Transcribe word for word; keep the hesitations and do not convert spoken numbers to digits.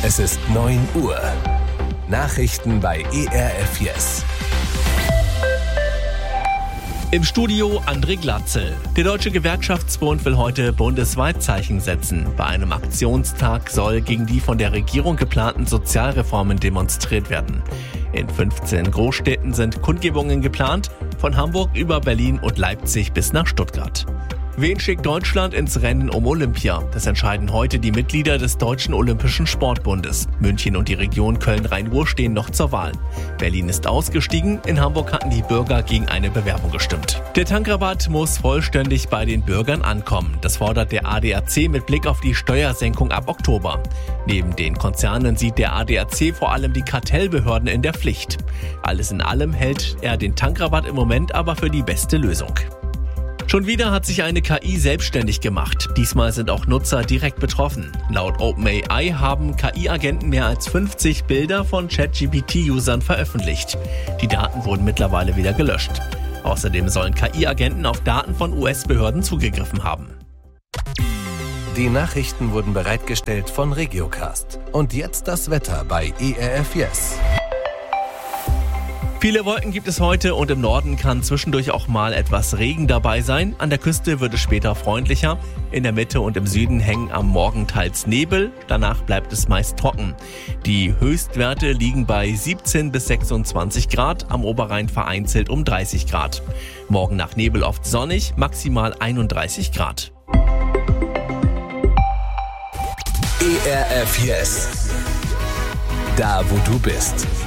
Es ist neun Uhr. Nachrichten bei E R F Yes. Im Studio André Glatzel. Der Deutsche Gewerkschaftsbund will heute bundesweit Zeichen setzen. Bei einem Aktionstag soll gegen die von der Regierung geplanten Sozialreformen demonstriert werden. In fünfzehn Großstädten sind Kundgebungen geplant, von Hamburg über Berlin und Leipzig bis nach Stuttgart. Wen schickt Deutschland ins Rennen um Olympia? Das entscheiden heute die Mitglieder des Deutschen Olympischen Sportbundes. München und die Region Köln-Rhein-Ruhr stehen noch zur Wahl. Berlin ist ausgestiegen, in Hamburg hatten die Bürger gegen eine Bewerbung gestimmt. Der Tankrabatt muss vollständig bei den Bürgern ankommen. Das fordert der A D A C mit Blick auf die Steuersenkung ab Oktober. Neben den Konzernen sieht der A D A C vor allem die Kartellbehörden in der Pflicht. Alles in allem hält er den Tankrabatt im Moment aber für die beste Lösung. Schon wieder hat sich eine K I selbstständig gemacht. Diesmal sind auch Nutzer direkt betroffen. Laut OpenAI haben K I-Agenten mehr als fünfzig Bilder von ChatGPT-Usern veröffentlicht. Die Daten wurden mittlerweile wieder gelöscht. Außerdem sollen K I-Agenten auf Daten von U S-Behörden zugegriffen haben. Die Nachrichten wurden bereitgestellt von Regiocast. Und jetzt das Wetter bei E R F Yes. Viele Wolken gibt es heute und im Norden kann zwischendurch auch mal etwas Regen dabei sein. An der Küste wird es später freundlicher. In der Mitte und im Süden hängen am Morgen teils Nebel. Danach bleibt es meist trocken. Die Höchstwerte liegen bei siebzehn bis sechsundzwanzig Grad, am Oberrhein vereinzelt um dreißig Grad. Morgen nach Nebel oft sonnig, maximal einunddreißig Grad. E R F Yes. Da, wo du bist.